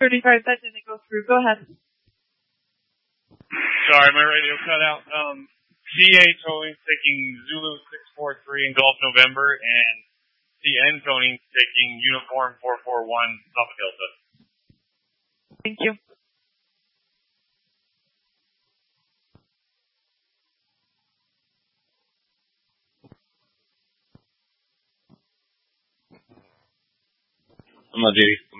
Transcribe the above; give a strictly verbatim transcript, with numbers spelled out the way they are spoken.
thirty-five, that didn't go through. Go ahead. Sorry, my radio cut out. Um, C A towing taking Zulu six four three in Gulf November, and C N towing taking Uniform four four one Papa Delta. Thank you. I'm not J D.